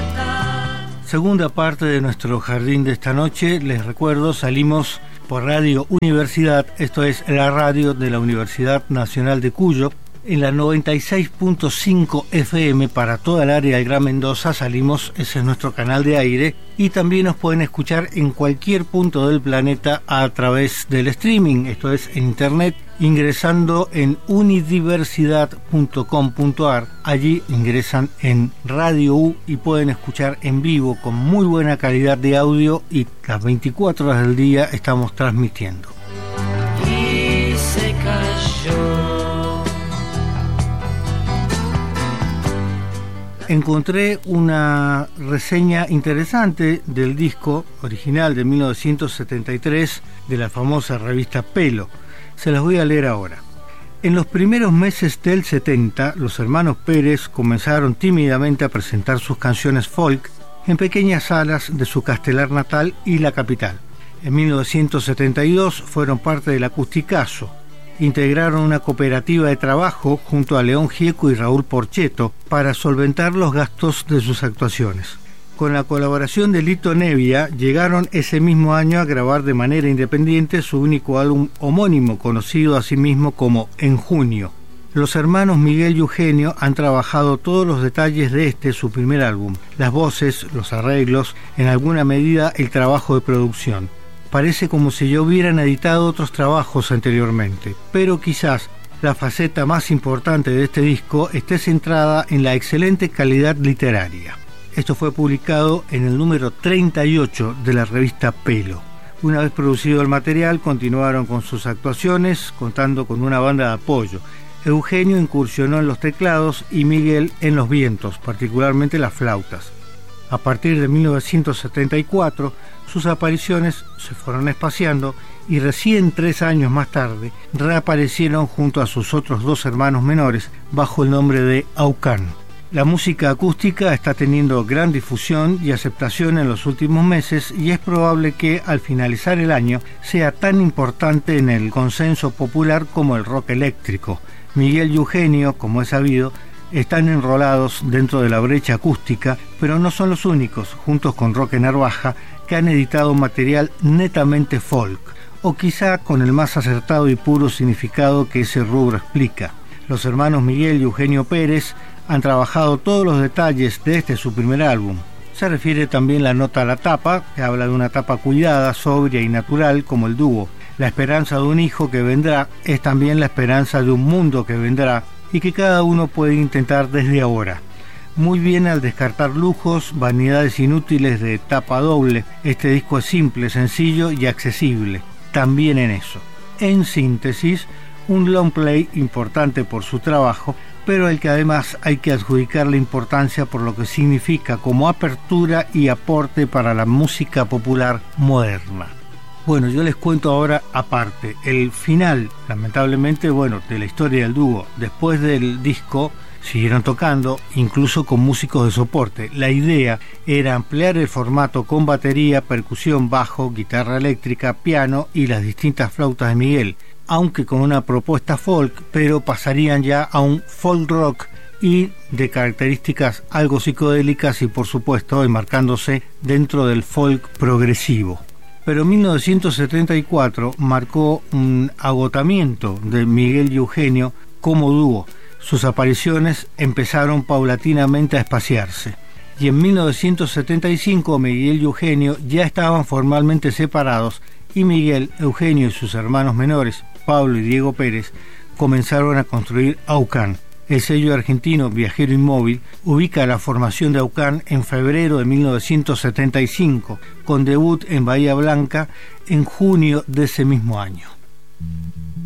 Segunda parte de nuestro jardín de esta noche. Les recuerdo, salimos por Radio Universidad, esto es la radio de la Universidad Nacional de Cuyo, en la 96.5 FM para toda el área del Gran Mendoza. Salimos, ese es nuestro canal de aire, y también nos pueden escuchar en cualquier punto del planeta a través del streaming, esto es en internet, ingresando en unidiversidad.com.ar. Allí ingresan en Radio U y pueden escuchar en vivo con muy buena calidad de audio, y las 24 horas del día estamos transmitiendo. Y se cayó. Encontré una reseña interesante del disco original de 1973 de la famosa revista Pelo. Se las voy a leer ahora. En los primeros meses del 70, los hermanos Pérez comenzaron tímidamente a presentar sus canciones folk en pequeñas salas de su Castelar natal y la capital. En 1972 fueron parte del Acusticazo. Integraron una cooperativa de trabajo junto a León Gieco y Raúl Porchetto para solventar los gastos de sus actuaciones. Con la colaboración de Lito Nebbia, llegaron ese mismo año a grabar de manera independiente su único álbum homónimo, conocido asimismo como En Junio. Los hermanos Miguel y Eugenio han trabajado todos los detalles de su primer álbum: las voces, los arreglos, en alguna medida el trabajo de producción. Parece como si ya hubieran editado otros trabajos anteriormente, pero quizás la faceta más importante de este disco esté centrada en la excelente calidad literaria. Esto fue publicado en el número 38 de la revista Pelo. Una vez producido el material, continuaron con sus actuaciones, contando con una banda de apoyo. Eugenio incursionó en los teclados y Miguel en los vientos, particularmente las flautas. A partir de 1974, sus apariciones se fueron espaciando y recién 3 años más tarde reaparecieron junto a sus otros 2 hermanos menores bajo el nombre de Aucán. La música acústica está teniendo gran difusión y aceptación en los últimos meses, y es probable que al finalizar el año sea tan importante en el consenso popular como el rock eléctrico. Miguel y Eugenio, como es sabido, están enrolados dentro de la brecha acústica, pero no son los únicos, juntos con Roque Narvaja, que han editado material netamente folk, o quizá con el más acertado y puro significado que ese rubro explica. Los hermanos Miguel y Eugenio Pérez han trabajado todos los detalles de su primer álbum. Se refiere también la nota a la tapa, que habla de una tapa cuidada, sobria y natural como el dúo. La esperanza de un hijo que vendrá es también la esperanza de un mundo que vendrá, y que cada uno puede intentar desde ahora. Muy bien al descartar lujos, vanidades inútiles de tapa doble. Este disco es simple, sencillo y accesible, también en eso. En síntesis, un long play importante por su trabajo, pero al que además hay que adjudicarle importancia por lo que significa como apertura y aporte para la música popular moderna. Bueno, yo les cuento ahora aparte el final, lamentablemente, de la historia del dúo. Después del disco siguieron tocando, incluso con músicos de soporte. La idea era ampliar el formato con batería, percusión, bajo, guitarra eléctrica, piano y las distintas flautas de Miguel, aunque con una propuesta folk, pero pasarían ya a un folk rock y de características algo psicodélicas y, por supuesto, enmarcándose dentro del folk progresivo. Pero 1974 marcó un agotamiento de Miguel y Eugenio como dúo. Sus apariciones empezaron paulatinamente a espaciarse. Y en 1975 Miguel y Eugenio ya estaban formalmente separados, y Miguel, Eugenio y sus hermanos menores, Pablo y Diego Pérez, comenzaron a construir Aucán. El sello argentino Viajero Inmóvil ubica la formación de Aucán en febrero de 1975, con debut en Bahía Blanca en junio de ese mismo año.